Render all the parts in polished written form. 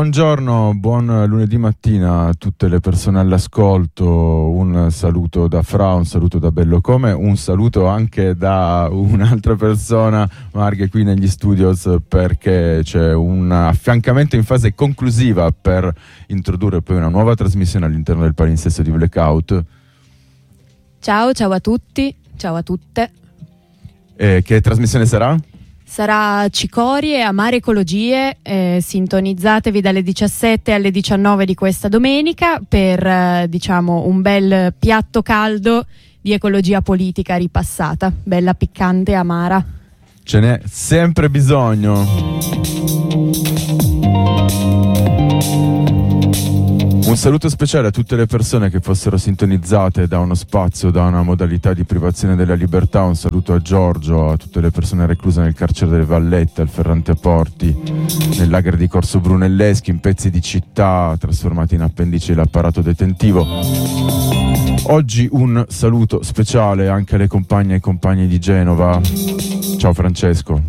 Buongiorno, buon lunedì mattina a tutte le persone all'ascolto, un saluto da Fra, un saluto da Bello Come, un saluto anche da un'altra persona, Marghe, qui negli studios, perché c'è un affiancamento in fase conclusiva per introdurre poi una nuova trasmissione all'interno del palinsesto di Blackout. Ciao a tutti, ciao a tutte. Che trasmissione sarà? Sarà Cicorie, Amare Ecologie, sintonizzatevi dalle 17 alle 19 di questa domenica per un bel piatto caldo di ecologia politica ripassata, bella piccante e amara. Ce n'è sempre bisogno. Un saluto speciale a tutte le persone che fossero sintonizzate da uno spazio, da una modalità di privazione della libertà. Un saluto a Giorgio, a tutte le persone recluse nel carcere delle Vallette, al Ferrante Porti, nel lager di Corso Brunelleschi, in pezzi di città trasformati in appendici dell'apparato detentivo. Oggi un saluto speciale anche alle compagne e compagni di Genova. Ciao Francesco.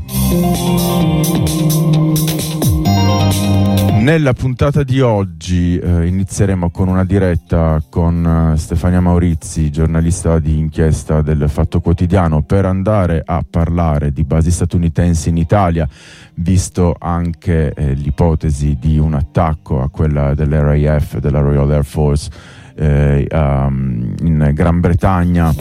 Nella puntata di oggi inizieremo con una diretta con Stefania Maurizi, giornalista di inchiesta del Fatto Quotidiano, per andare a parlare di basi statunitensi in Italia, visto anche l'ipotesi di un attacco a quella dell'RAF, della Royal Air Force, in Gran Bretagna.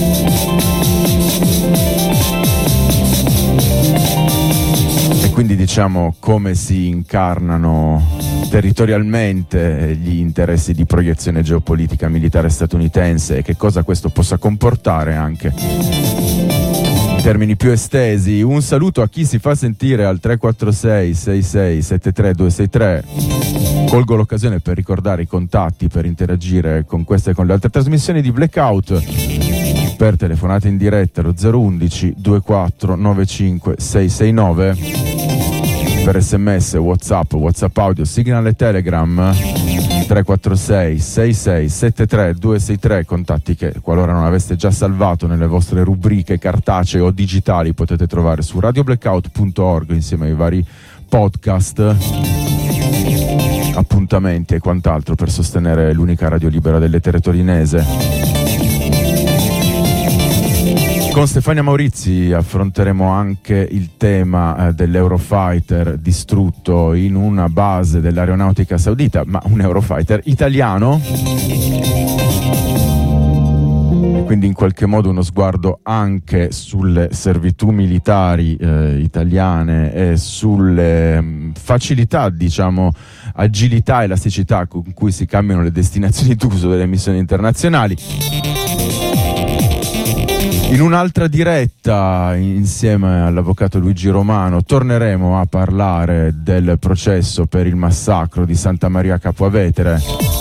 Quindi diciamo come si incarnano territorialmente gli interessi di proiezione geopolitica militare statunitense e che cosa questo possa comportare anche in termini più estesi. Un saluto a chi si fa sentire al 346 66 73 263. Colgo l'occasione per ricordare i contatti per interagire con queste e con le altre trasmissioni di Blackout. Per telefonate in diretta allo 011 24 95 669, per sms, whatsapp audio, Signal e Telegram 346 66 73 263, contatti che qualora non aveste già salvato nelle vostre rubriche cartacee o digitali potete trovare su radioblackout.org insieme ai vari podcast, appuntamenti e quant'altro per sostenere l'unica radio libera dell'etere torinese. Con Stefania Maurizi affronteremo anche il tema dell'Eurofighter distrutto in una base dell'aeronautica saudita, ma un Eurofighter italiano. E quindi in qualche modo uno sguardo anche sulle servitù militari italiane e sulle facilità, agilità e elasticità con cui si cambiano le destinazioni d'uso delle missioni internazionali. In un'altra diretta, insieme all'avvocato Luigi Romano, torneremo a parlare del processo per il massacro di Santa Maria Capua Vetere.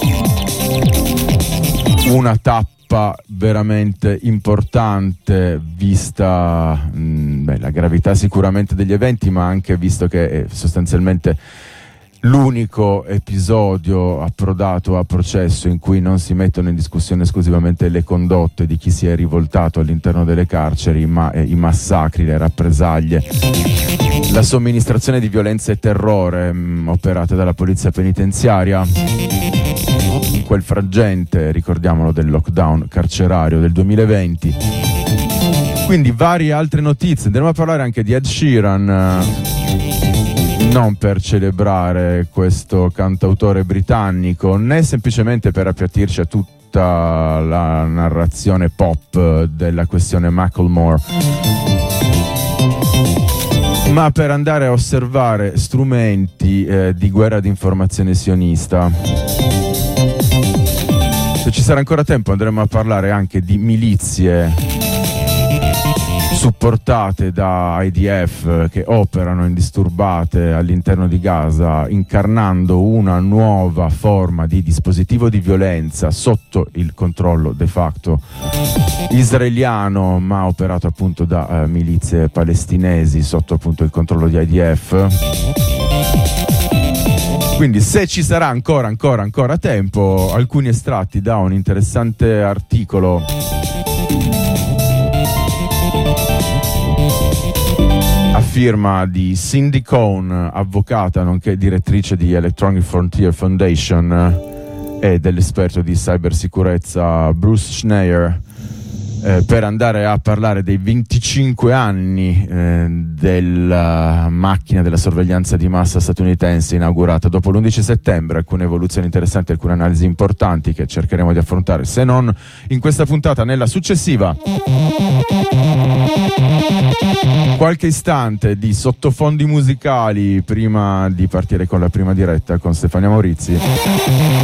Una tappa veramente importante, vista la gravità sicuramente degli eventi, ma anche visto che è sostanzialmente l'unico episodio approdato a processo in cui non si mettono in discussione esclusivamente le condotte di chi si è rivoltato all'interno delle carceri, ma i massacri, le rappresaglie, la somministrazione di violenza e terrore operate dalla polizia penitenziaria in quel frangente, ricordiamolo, del lockdown carcerario del 2020. Quindi varie altre notizie. Andremo a parlare anche di Ed Sheeran, non per celebrare questo cantautore britannico, né semplicemente per appiattirci a tutta la narrazione pop della questione Macklemore, ma per andare a osservare strumenti di guerra di informazione sionista. Se ci sarà ancora tempo andremo a parlare anche di milizie supportate da IDF che operano indisturbate all'interno di Gaza, incarnando una nuova forma di dispositivo di violenza sotto il controllo de facto israeliano, ma operato appunto da milizie palestinesi sotto appunto il controllo di IDF. Quindi se ci sarà ancora tempo, alcuni estratti da un interessante articolo a firma di Cindy Cohn, avvocata nonché direttrice di Electronic Frontier Foundation, e dell'esperto di cybersicurezza Bruce Schneier, per andare a parlare dei 25 anni della macchina della sorveglianza di massa statunitense inaugurata dopo l'11 settembre. Alcune evoluzioni interessanti, alcune analisi importanti che cercheremo di affrontare, se non in questa puntata, nella successiva. Qualche istante di sottofondi musicali prima di partire con la prima diretta con Stefania Maurizi.